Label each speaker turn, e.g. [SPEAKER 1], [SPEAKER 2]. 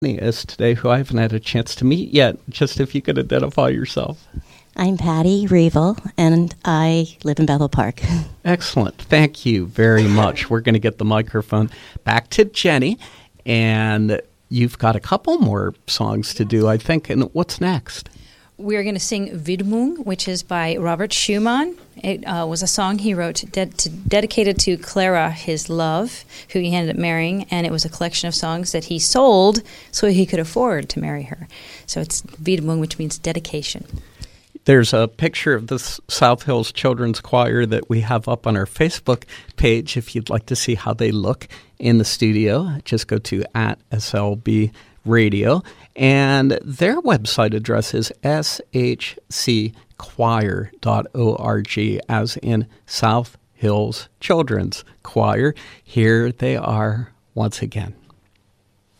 [SPEAKER 1] Is today, who I haven't had a chance to meet yet. Just if you could identify yourself.
[SPEAKER 2] I'm Patty Revel, and I live in Bethel Park.
[SPEAKER 1] Excellent. Thank you very much. We're going to get the microphone back to Jenny, and you've got a couple more songs to do, I think. And what's next?
[SPEAKER 3] We're going to sing Widmung, which is by Robert Schumann. It was a song he wrote dedicated to Clara, his love, who he ended up marrying, and it was a collection of songs that he sold so he could afford to marry her. So it's Widmung, which means dedication.
[SPEAKER 1] There's a picture of the South Hills Children's Choir that we have up on our Facebook page if you'd like to see how they look in the studio. Just go to @SLB Radio. And their website address is shcchoir.org, as in South Hills Children's Choir. Here they are once again.